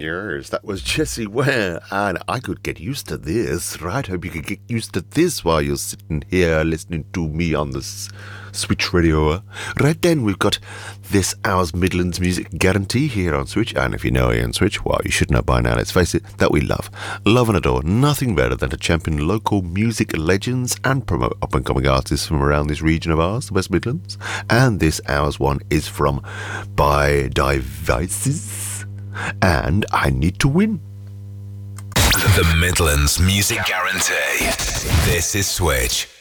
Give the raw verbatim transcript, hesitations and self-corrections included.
Yes, that was Jessie Ware, and I could get used to this, right? Hope you could get used to this while you're sitting here listening to me on this Switch Radio. Right then, we've got this hour's Midlands Music Guarantee here on Switch, and if you know Ian Switch, well, you should know by now, let's face it, that we love. Love and adore nothing better than to champion local music legends and promote up-and-coming artists from around this region of ours, the West Midlands. And this hour's one is from By Devices, and I Need to Win. The Midlands Music Guarantee. This is Switch.